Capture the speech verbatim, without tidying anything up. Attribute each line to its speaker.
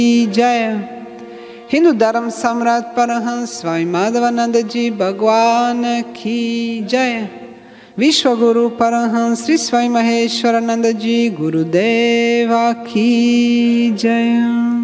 Speaker 1: जय। हिंदू धर्म सम्राट परमहंस स्वामी माधवानंद जी भगवान की जय। विश्व गुरु परमहंस श्री स्वामी महेश्वरानंद जी गुरुदेवा की जय।